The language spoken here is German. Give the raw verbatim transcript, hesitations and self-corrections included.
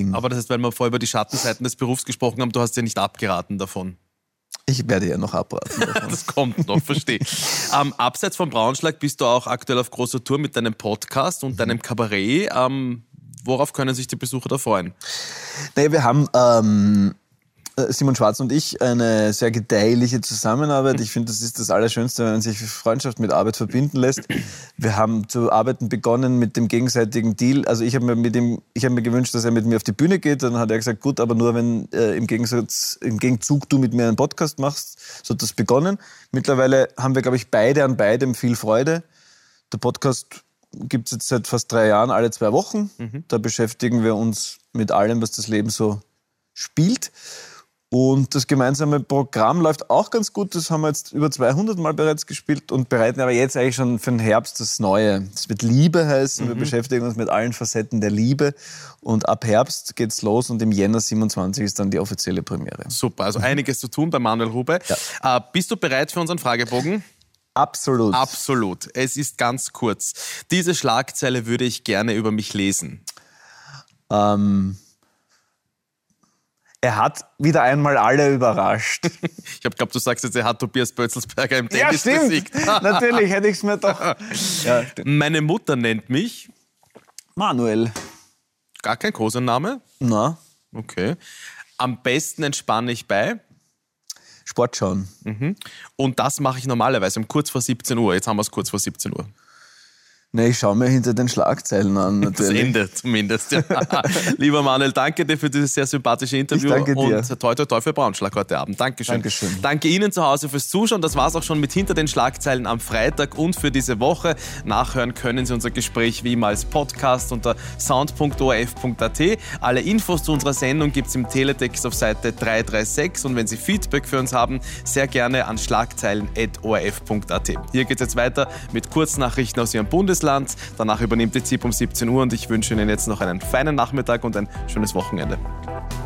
Team. Aber das heißt, weil wir vorher über die Schattenseiten des Berufs gesprochen haben, du hast ja nicht abgeraten davon. Ich werde ja noch abraten davon. Das kommt noch, verstehe. ähm, abseits vom Braunschlag bist du auch aktuell auf großer Tour mit deinem Podcast und deinem Kabarett. Ähm, worauf können sich die Besucher da freuen? Naja, wir haben... Ähm Simon Schwarz und ich eine sehr gedeihliche Zusammenarbeit. Ich finde, das ist das Allerschönste, wenn man sich Freundschaft mit Arbeit verbinden lässt. Wir haben zu arbeiten begonnen mit dem gegenseitigen Deal. Also ich habe mir mit ihm, ich habe mir gewünscht, dass er mit mir auf die Bühne geht. Dann hat er gesagt, gut, aber nur wenn äh, im Gegensatz, im Gegenzug du mit mir einen Podcast machst. So hat das begonnen. Mittlerweile haben wir, glaube ich, beide an beidem viel Freude. Der Podcast gibt es jetzt seit fast drei Jahren, alle zwei Wochen. Mhm. Da beschäftigen wir uns mit allem, was das Leben so spielt. Und das gemeinsame Programm läuft auch ganz gut. Das haben wir jetzt über zweihundert Mal bereits gespielt und bereiten aber jetzt eigentlich schon für den Herbst das Neue. Das wird Liebe heißen. Mhm. Wir beschäftigen uns mit allen Facetten der Liebe. Und ab Herbst geht's los und im Jänner siebenundzwanzig ist dann die offizielle Premiere. Super, also einiges zu tun bei Manuel Rube. Ja. Äh, bist du bereit für unseren Fragebogen? Absolut. Absolut. Es ist ganz kurz. Diese Schlagzeile würde ich gerne über mich lesen. Ähm... Er hat wieder einmal alle überrascht. Ich habe geglaubt, du sagst jetzt, er hat Tobias Bötzelsberger im ja, Tennis stimmt. besiegt. Natürlich hätte ich es mir doch... Ja, meine Mutter nennt mich... Manuel. Gar kein Kosename? Na. Okay. Am besten entspanne ich bei... Sport schauen. Mhm. Und das mache ich normalerweise um kurz vor siebzehn Uhr. Jetzt haben wir es kurz vor siebzehn Uhr. Ne, ich schaue mir hinter den Schlagzeilen an, natürlich. Das Ende zumindest. Ja. Lieber Manuel, danke dir für dieses sehr sympathische Interview. Ich danke dir. Und toi toi toi für Braunschlag heute Abend. Dankeschön. Dankeschön. Danke Ihnen zu Hause fürs Zuschauen. Das war's auch schon mit Hinter den Schlagzeilen am Freitag und für diese Woche. Nachhören können Sie unser Gespräch wie immer als Podcast unter sound punkt o r f punkt a t. Alle Infos zu unserer Sendung gibt's im Teletext auf Seite drei drei sechs. Und wenn Sie Feedback für uns haben, sehr gerne an schlagzeilen at o r f punkt a t. Hier geht's jetzt weiter mit Kurznachrichten aus Ihrem Bundesland. Danach übernimmt die Z I P um siebzehn Uhr und ich wünsche Ihnen jetzt noch einen feinen Nachmittag und ein schönes Wochenende.